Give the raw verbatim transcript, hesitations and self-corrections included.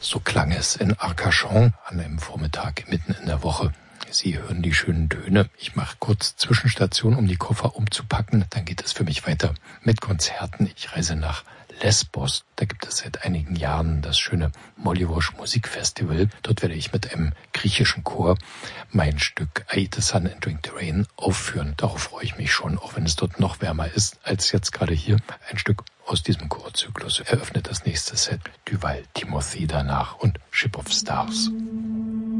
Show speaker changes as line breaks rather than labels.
So klang es in Arcachon an einem Vormittag mitten in der Woche. Sie hören die schönen Töne. Ich mache kurz Zwischenstation, um die Koffer umzupacken. Dann geht es für mich weiter mit Konzerten. Ich reise nach Lesbos. Da gibt es seit einigen Jahren das schöne Mollywood Musikfestival. Dort werde ich mit einem griechischen Chor mein Stück I Eat the Sun and Drink the Rain aufführen. Darauf freue ich mich schon, auch wenn es dort noch wärmer ist als jetzt gerade hier. Ein Stück aus diesem Chorzyklus eröffnet das nächste Set. Duval Timothy danach und Ship of Stars.